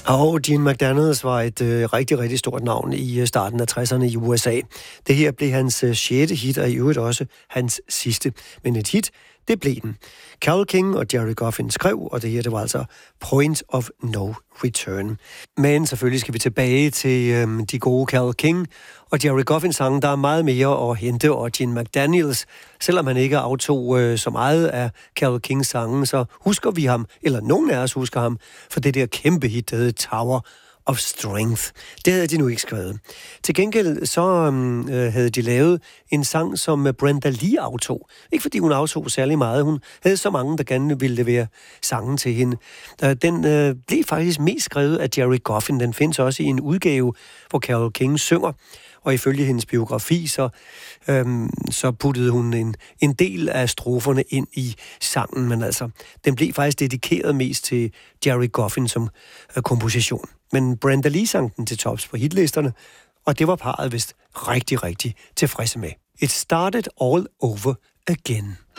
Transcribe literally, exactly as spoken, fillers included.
Og Gene McDaniels var et øh, rigtig, rigtig stort navn i øh, starten af tresserne i U S A. Det her blev hans øh, sjette hit, og i øvrigt også hans sidste. Men et hit, det blev den. Carole King og Gerry Goffin skrev, og det her, det var altså Point of No Return. Men selvfølgelig skal vi tilbage til øh, de gode Carole King og Gerry Goffin sange. Der er meget mere at hente, og Gene McDaniels, selvom han ikke aftog øh, så meget af Carole Kings sange, så husker vi ham, eller nogen af os husker ham, for det der kæmpe hit, der hed Tower of Strength. Det havde de nu ikke skrevet. Til gengæld så øh, havde de lavet en sang, som Brenda Lee aftog. Ikke fordi hun aftog særlig meget. Hun havde så mange, der gerne ville levere sangen til hende. Den øh, blev faktisk mest skrevet af Gerry Goffin. Den findes også i en udgave, hvor Carole King synger. Og ifølge hendes biografi, så, øhm, så puttede hun en, en del af stroferne ind i sangen. Men altså, den blev faktisk dedikeret mest til Gerry Goffin som øh, komposition. Men Brenda Lee sang den til tops på hitlisterne, og det var parret vist rigtig, rigtig tilfredse med. It started all over again.